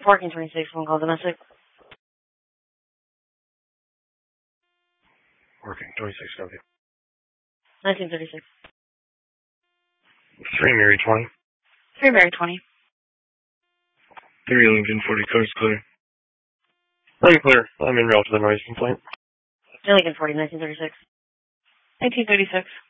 Parking 26, phone call domestic. Working 26, okay. 1936. 3 Mary 20. 3 Mary 20. 3 Lincoln 40, coast clear. Lane clear. I'm in route to the noise complaint. Lincoln 40, 1936. 1936.